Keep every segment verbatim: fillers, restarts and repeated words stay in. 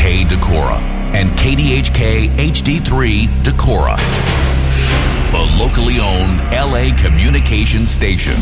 K Decorah and K D H K H D three Decorah, the locally owned L A communication station.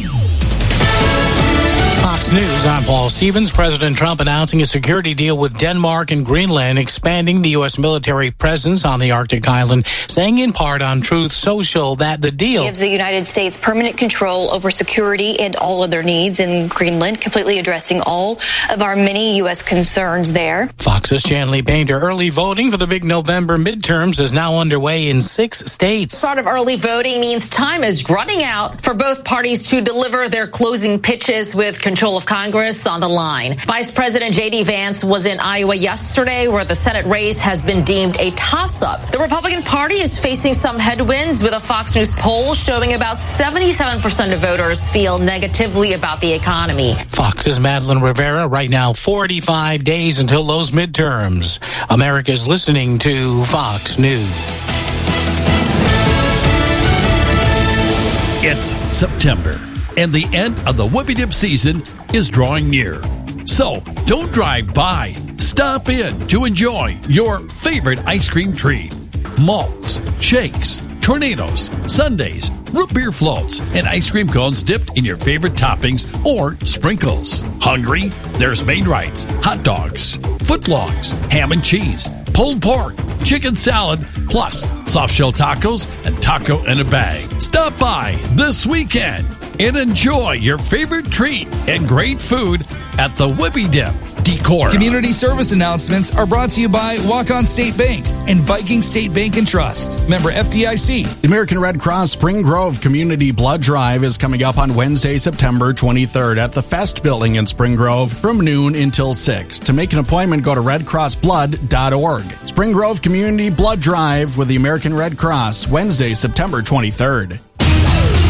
Fox News, I'm Paul Stevens. President Trump announcing a security deal with Denmark and Greenland, expanding the U S military presence on the Arctic island, saying in part on Truth Social that the deal gives the United States permanent control over security and all of their needs in Greenland, completely addressing all of our many U S concerns there. Fox's Chanley Painter. Early voting for the big November midterms is now underway in six states. The start of early voting means time is running out for both parties to deliver their closing pitches with control of Congress on the line. Vice President J D Vance was in Iowa yesterday, where the Senate race has been deemed a toss-up. The Republican Party is facing some headwinds, with a Fox News poll showing about seventy-seven percent of voters feel negatively about the economy. Fox's Madeline Rivera. Right now, forty-five days until those midterms. America's listening to Fox News. It's September, and the end of the Whippy Dip season is drawing near. So don't drive by. Stop in to enjoy your favorite ice cream treat. Malts, shakes, tornadoes, sundaes, root beer floats, and ice cream cones dipped in your favorite toppings or sprinkles. Hungry? There's Maid-Rites, hot dogs, footlongs, ham and cheese, pulled pork, chicken salad, plus soft shell tacos and taco in a bag. Stop by this weekend and enjoy your favorite treat and great food at the Whippy Dip Decorah. Community service announcements are brought to you by Walk-On State Bank and Viking State Bank and Trust. Member F D I C. The American Red Cross Spring Grove Community Blood Drive is coming up on Wednesday, September twenty-third at the Fest Building in Spring Grove from noon until six. To make an appointment, go to red cross blood dot org. Spring Grove Community Blood Drive with the American Red Cross, Wednesday, September twenty-third.